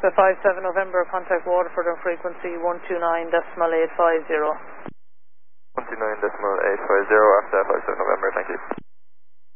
Alpha 57 November, contact Waterford on frequency 129.850. 129.850, Alpha 57 November, thank you.